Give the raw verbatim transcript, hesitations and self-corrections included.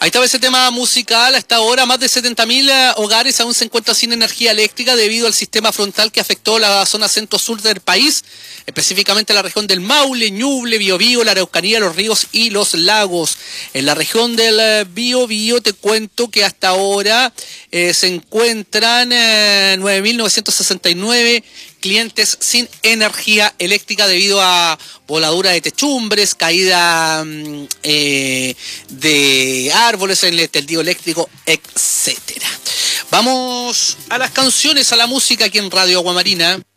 Ahí estaba ese tema musical. Hasta ahora más de setenta mil hogares aún se encuentran sin energía eléctrica debido al sistema frontal que afectó la zona centro-sur del país, específicamente la región del Maule, Ñuble, Biobío, la Araucanía, los ríos y los lagos. En la región del Biobío te cuento que hasta ahora eh, se encuentran eh, nueve mil novecientos sesenta y nueve clientes sin energía eléctrica debido a voladura de techumbres, caída eh, de árboles en el tendido eléctrico, etcétera. Vamos a las canciones, a la música aquí en Radio Aguamarina.